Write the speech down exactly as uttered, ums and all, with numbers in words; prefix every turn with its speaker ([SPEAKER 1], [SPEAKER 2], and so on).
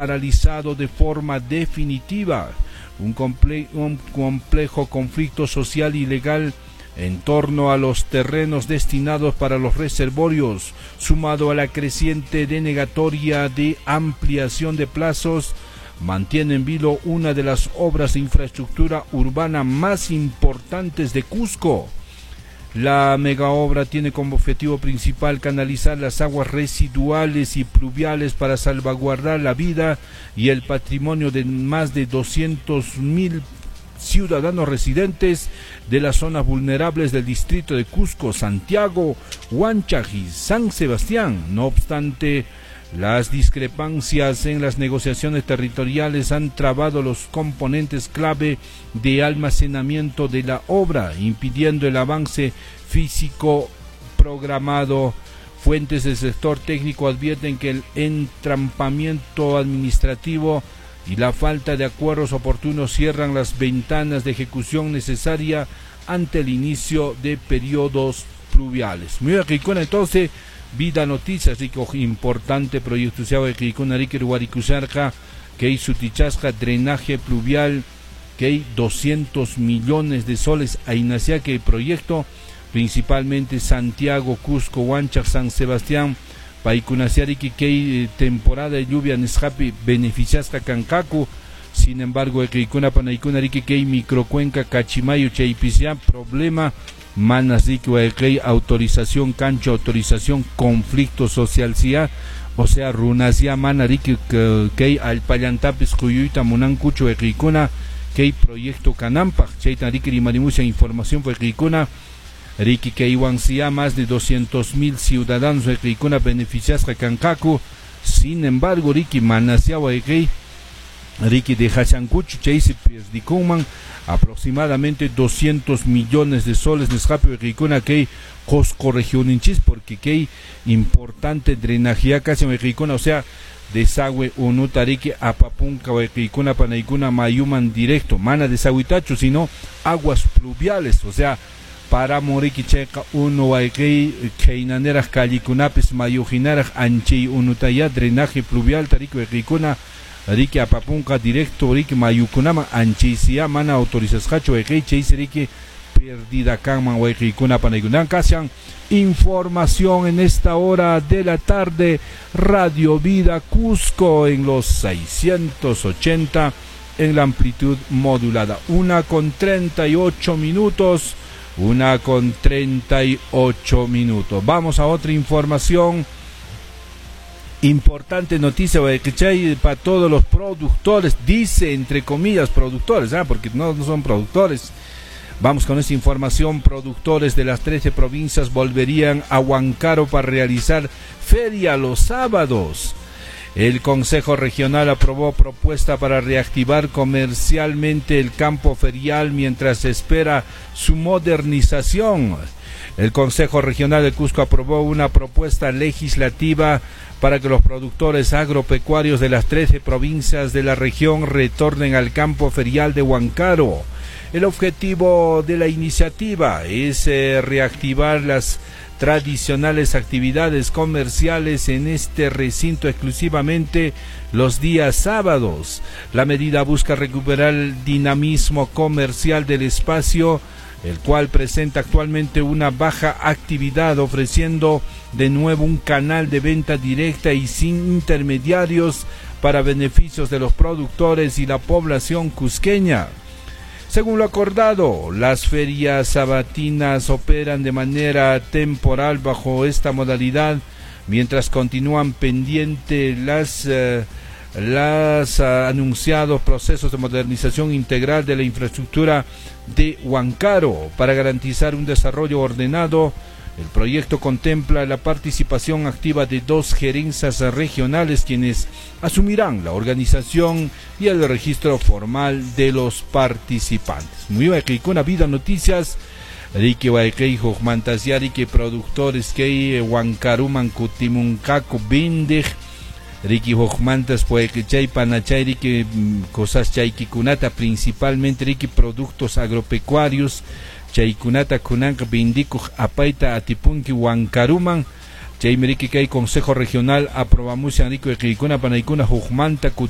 [SPEAKER 1] paralizado de forma definitiva. Un, comple un complejo conflicto social y legal en torno a los terrenos destinados para los reservorios, sumado a la creciente denegatoria de ampliación de plazos, mantiene en vilo una de las obras de infraestructura urbana más importantes de Cusco. La megaobra tiene como objetivo principal canalizar las aguas residuales y pluviales para salvaguardar la vida y el patrimonio de más de doscientos mil ciudadanos residentes de las zonas vulnerables del distrito de Cusco, Santiago, Huanchac y San Sebastián. No obstante, las discrepancias en las negociaciones territoriales han trabado los componentes clave de almacenamiento de la obra, impidiendo el avance físico programado. Fuentes del sector técnico advierten que el entrampamiento administrativo y la falta de acuerdos oportunos cierran las ventanas de ejecución necesaria ante el inicio de periodos pluviales. Muy bien, entonces, Vida Noticias, rico importante proyecto de Kikuna Riker Huarikusarja, que hay sutichasca drenaje pluvial, que hay doscientos millones de soles, ahí nació que el proyecto, principalmente Santiago, Cusco, Huanchac, San Sebastián, Paikunasiari que hay temporada de lluvia en escape beneficiasca Cancacu. Sin embargo, Kikuna Panaikuna Riker que hay microcuenca Cachimayo, Chaipisia, problema manas que autorización cancha, autorización conflicto social, o sea, runasia manariki que al payantapis cuyuita monancucho equicuna que hay proyecto canampa, chaitanriki y marimusia información fue equicuna Riki que iban más de doscientos mil ciudadanos equicuna beneficias de Cancacu. Sin embargo, Riki manasia que Riki de Hachancucho, chaisi pierdikuman aproximadamente doscientos millones de soles de escape de que Cosco regioninchis, porque que hay importante drenaje casi en o sea, desagüe unutariki apapunca o panaikuna mayuman directo, mana desagüitacho, sino aguas pluviales, o sea, para moriki checa uno que keinaneras callicunapis mayujinaras anchi unutaya drenaje pluvial tarico de Riki apapunka directo Riki mayukunama anchisia mana autorizascacho eke cheisi Riki perdida kama wekikuna panayunan kasian. Información en esta hora de la tarde, Radio Vida Cusco en los seiscientos ochenta en la amplitud modulada. Una con treinta y ocho minutos, una con treinta y ocho minutos. Vamos a otra información. Importante noticia para todos los productores, dice entre comillas productores, ¿eh? porque no, no son productores. Vamos con esta información. Productores de las trece provincias volverían a Huancaro para realizar feria los sábados. El Consejo Regional aprobó propuesta para reactivar comercialmente el campo ferial mientras se espera su modernización. El Consejo Regional de Cusco aprobó una propuesta legislativa para que los productores agropecuarios de las trece provincias de la región retornen al campo ferial de Huancaro. El objetivo de la iniciativa es eh, reactivar las tradicionales actividades comerciales en este recinto exclusivamente los días sábados. La medida busca recuperar el dinamismo comercial del espacio, el cual presenta actualmente una baja actividad, ofreciendo de nuevo un canal de venta directa y sin intermediarios para beneficios de los productores y la población cusqueña. Según lo acordado, las ferias sabatinas operan de manera temporal bajo esta modalidad, mientras continúan pendientes las eh, los uh, anunciados procesos de modernización integral de la infraestructura de Huancaro. Para garantizar un desarrollo ordenado, el proyecto contempla la participación activa de dos gerencias regionales, quienes asumirán la organización y el registro formal de los participantes. Muy bien, que con Vida Noticias, Riki Waikei Jogmantasiari, que productores que Huancaruman Kutimuncaco Bindej, Riki Hojmantas Puechay Panachay, Riki Cosas Chaykikunata, principalmente Riki productos agropecuarios, Chaykunata Kunanka Bindiku Apaita Atipunki Huancaruman, Chay Meriki Kay Consejo Regional aprobamos Riki Kikuna Panaikuna Hojmanta